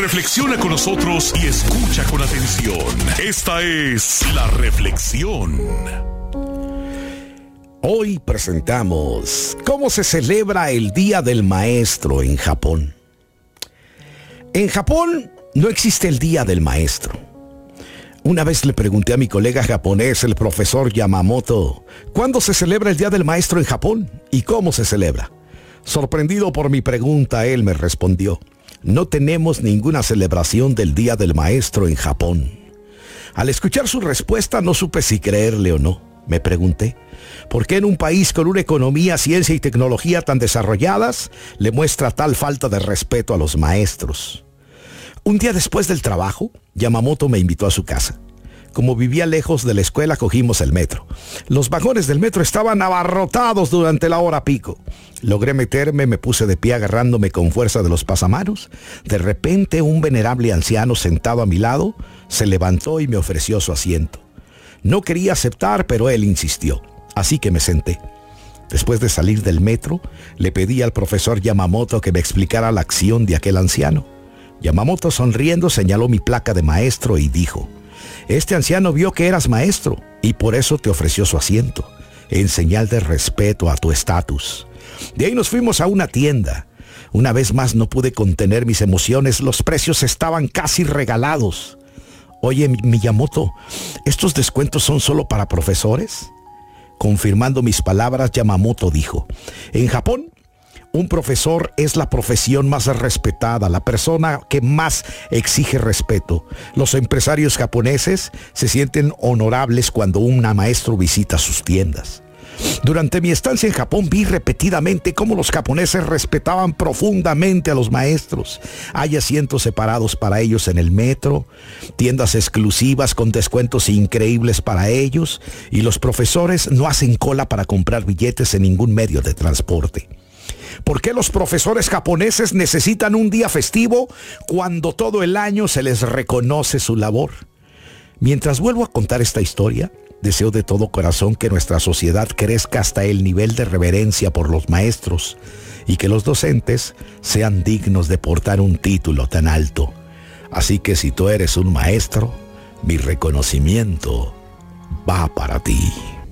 Reflexiona con nosotros y escucha con atención. Esta es La Reflexión. Hoy presentamos cómo se celebra el Día del Maestro en Japón. En Japón no existe el Día del Maestro. Una vez le pregunté a mi colega japonés, el profesor Yamamoto, ¿cuándo se celebra el Día del Maestro en Japón y cómo se celebra? Sorprendido por mi pregunta, él me respondió: no tenemos ninguna celebración del Día del Maestro en Japón. Al escuchar su respuesta no supe si creerle o no. Me pregunté, ¿por qué en un país con una economía, ciencia y tecnología tan desarrolladas le muestra tal falta de respeto a los maestros? Un día después del trabajo, Yamamoto me invitó a su casa. Como vivía lejos de la escuela, cogimos el metro. Los vagones del metro estaban abarrotados durante la hora pico. Logré meterme, me puse de pie agarrándome con fuerza de los pasamanos. De repente, un venerable anciano sentado a mi lado se levantó y me ofreció su asiento. No quería aceptar, pero él insistió, así que me senté. Después de salir del metro, le pedí al profesor Yamamoto que me explicara la acción de aquel anciano. Yamamoto, sonriendo, señaló mi placa de maestro y dijo: este anciano vio que eras maestro y por eso te ofreció su asiento, en señal de respeto a tu estatus. De ahí nos fuimos a una tienda. Una vez más no pude contener mis emociones, los precios estaban casi regalados. Oye, Miyamoto, ¿estos descuentos son solo para profesores? Confirmando mis palabras, Yamamoto dijo: en Japón, un profesor es la profesión más respetada, la persona que más exige respeto. Los empresarios japoneses se sienten honorables cuando un maestro visita sus tiendas. Durante mi estancia en Japón vi repetidamente cómo los japoneses respetaban profundamente a los maestros. Hay asientos separados para ellos en el metro, tiendas exclusivas con descuentos increíbles para ellos, y los profesores no hacen cola para comprar billetes en ningún medio de transporte. ¿Por qué los profesores japoneses necesitan un día festivo cuando todo el año se les reconoce su labor? Mientras vuelvo a contar esta historia, deseo de todo corazón que nuestra sociedad crezca hasta el nivel de reverencia por los maestros y que los docentes sean dignos de portar un título tan alto. Así que si tú eres un maestro, mi reconocimiento va para ti.